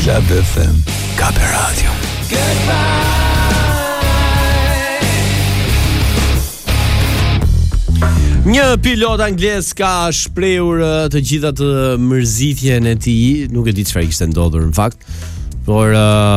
Club FM ka për radio. Një pilot anglez ka shprehur të gjitha të mërzitjen e tij, nuk e di çfarë kishte ndodhur në fakt, por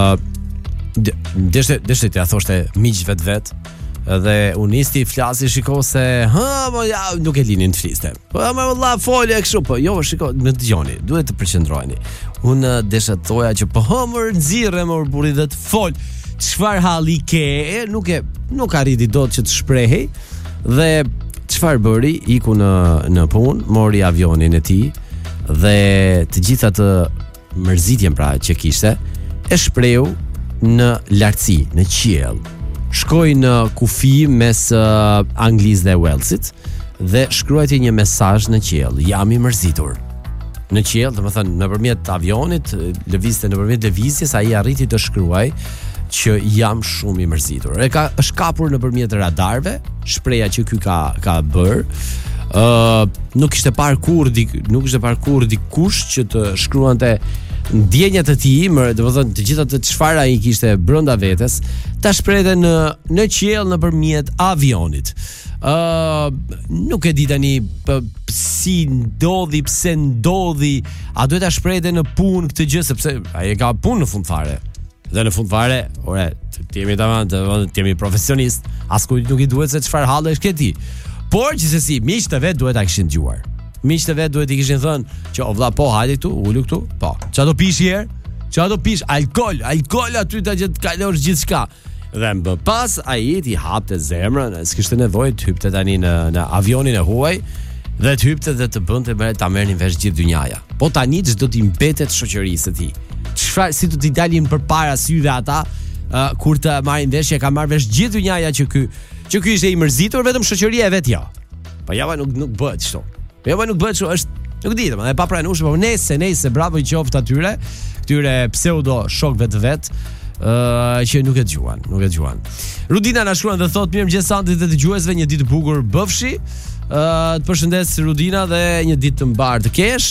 deshte t'ia thoshte miq vet. Dhe unisti flasi, shiko se nuk e linin të fliste. Po më valla folja kështu, po jo, shiko, më dëgjoni, duhet të përqendroheni. Unë desha të thoja që po më nxirrem burri dhe të fol. Çfarë halli ke? Nuk arriti dot që të shprehej. Dhe çfarë bëri? Iku në punë, mori avionin e tij dhe të gjitha të mërzitjen pra që kishte e shprehu në lartësi, në qiell. Shkoi në kufi mes Anglisë dhe Walesit dhe shkruajti një mesazh në qiell. Jam i mërzitur. Në qiell, domethënë nëpërmjet avionit, lëvizte nëpërmjet lëvizjes, ai arriti të shkruaj që jam shumë i mërzitur. Është kapur nëpërmjet radarëve, shpreha që ky ka bër. Nuk ishte parë kurrë dikush që të shkruante ndjenjat e tij, domethënë të gjitha të çfarë ai kishte brenda vetes, ta shprehte në qiell nëpërmjet avionit. Nuk e di tani si ndodhi, pse ndodhi, a duhet ta shprehte në punë këtë gjë, sepse ai ka punë në fund fare. Dhe në fund fare, ti jemi profesionist, askujt nuk i duhet se çfarë hallesh ke ti. Por gjithsesi, miqtë vet duhet ta kishin dëgjuar. Miqtë vet duhet i kishin thënë që o vlla, po hajde këtu, ulu këtu. Po. Çfarë do pish herë? Çfarë do pish? Alkol aty ta që të kalosh gjithçka. Dhe më pas ai i hapte zemrën, s'kishte nevojë të hypte tani në avionin e huaj dhe të hypte dhe të bënte ta merrnin vesh gjithë dynjaja. Po tani ç'do t'i mbetet shoqërisë së tij. Çfarë si do t'i dalin përpara syve ata kur të marrin vesh, ka marrë vesh gjithë dynjaja që ky ishte i mërzitur, vetëm shoqëria e vet jo. Po java nuk bëhet kështu. Nuk bëhet kështu, është nuk di, domethënë e papranueshme, por nëse bravo i qoftë këtyre pseudo shokëve të vet, që nuk e dëgjuan. Rudina na shkruan dhe thotë mirëmëngjes Santi dhe dëgjuesve, një ditë bukur bëfshi. Të përshëndes Rudina dhe një ditë të mbar të kesh.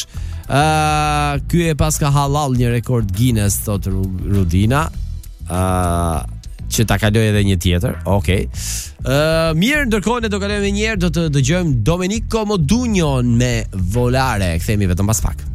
Ky e paska halal një rekord Guinness, thotë Rudina. Që ta kaloj edhe një tjetër. Okej. Mirë, ndërkohë ne do kalojmë një herë, do të dëgjojmë Domenico Modugnon me Volare. Kthehemi vetëm pas pak.